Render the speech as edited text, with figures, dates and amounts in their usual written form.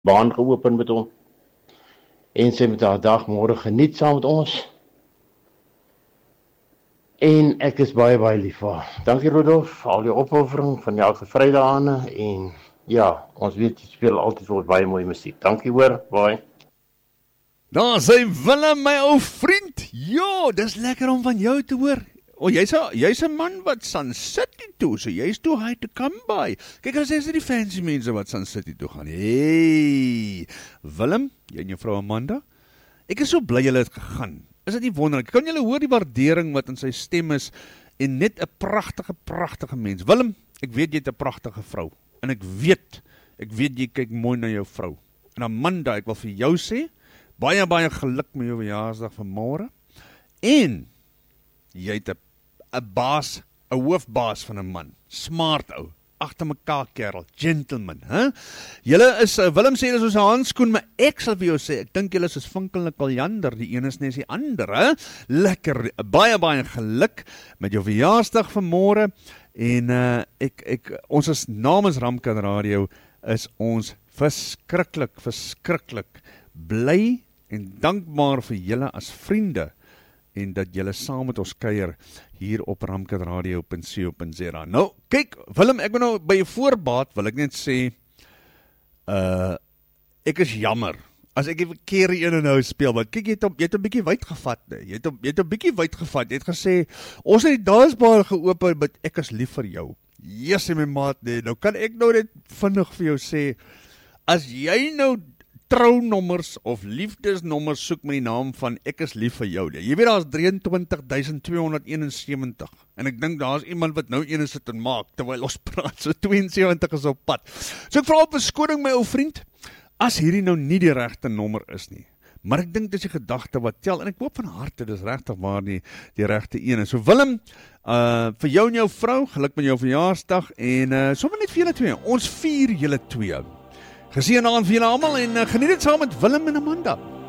baan geopen met hom. En sy met haar dag môre geniet saam met ons. En ek is baie lief vir haar. Dankie Rudolf, vir al die opoffering van elke Vrydag aan. En ja, ons weet jy speel altyd vir ons baie mooie musiek. Dankie hoor, baie. Daar sê Willem, my ou vriend. Ja, dis lekker om van jou te hoor. Jy's 'n man wat Sun City toe, so jy's too high to come by. Kyk, as is die fancy mense wat Sun City toe gaan. Hey, Willem, jy en jou vrou Amanda, ek is so bly julle het gegaan. Is dit nie wonderlik? Kan julle hoor die waardering wat in sy stem is en net 'n pragtige mens. Willem, ek weet jy het 'n pragtige vrou en ek weet jy kyk mooi na jou vrou. En Amanda, ek wil vir jou sê, baie geluk met jou verjaarsdag van môre. En jy het 'n baas, 'n hoofbaas van 'n man, smart ou, agter mekaar kerel, gentleman, hè? Julle is, Willem sê, dis soos 'n handskoen, maar ek sal vir jou sê, ek dink julle is soos Vinkel en Kaljander, die een is net die ander, hè? Lekker, baie geluk met jou verjaarsdag van môre, en ons is namens Ramkat Radio, is ons verskriklik bly en dankbaar vir julle as vriende, en dat julle saam met ons kuier hier op ramkatradio.co.za. Nou, kyk, Willem, ek wil nou by jou voorbaat, wil ek net sê, ek is jammer, as ek die keer een en nou speel, want kyk, jy het 'n bietjie wyd gevat, nee. Jy het 'n bietjie wyd gevat, jy het gesê, ons het die dansbaar geopen, maar ek is lief vir jou. Yes, my maat, nee, nou kan ek nou net vinnig vir jou sê, as jy nou trounommers of liefdesnommers soek met die naam van ek is lief vir jou. Jy weet daar is 23.271 en ek dink daar is iemand wat nou ene sit en maak terwyl ons praat, so 72 is op pad. So ek vra op verskoning my ou vriend, as hierdie nou nie die regte nommer is nie, maar ek dink dis die gedagte wat tel en ek hoop van harte dis regtig waar die regte een is. So Willem, vir jou en jou vrou, geluk met jou verjaarsdag en sommer net vir julle twee, ons vier julle twee. Geseënde aand vir julle almal en geniet dit saam met Willem en Amanda.